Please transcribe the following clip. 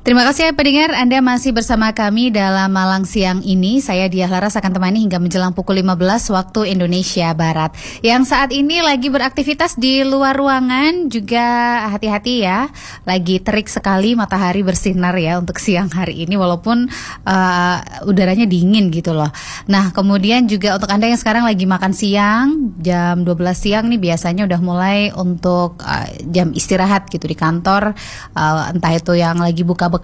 Terima kasih pendengar, Anda masih bersama kami dalam Malang Siang ini. Saya Diah Laras akan temani hingga menjelang pukul 15 waktu Indonesia Barat. Yang saat ini lagi beraktivitas di luar ruangan juga hati-hati ya. Lagi terik sekali matahari bersinar ya untuk siang hari ini walaupun udaranya dingin gitu loh. Nah, kemudian juga untuk Anda yang sekarang lagi makan siang, jam 12 siang nih biasanya udah mulai untuk jam istirahat gitu di kantor. Entah itu yang lagi buka